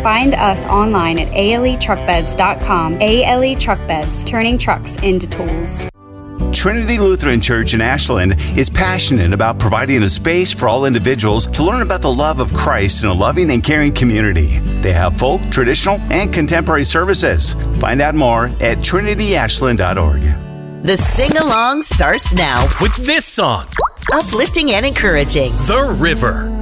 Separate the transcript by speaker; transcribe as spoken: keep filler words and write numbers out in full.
Speaker 1: Find us online at a l e truck beds dot com. A L E Truck Beds, turning trucks into tools.
Speaker 2: Trinity Lutheran Church in Ashland is passionate about providing a space for all individuals to learn about the love of Christ in a loving and caring community. They have folk, traditional, and contemporary services. Find out more at trinity ashland dot org.
Speaker 3: The sing-along starts now
Speaker 4: with this song.
Speaker 3: Uplifting and encouraging.
Speaker 4: The River.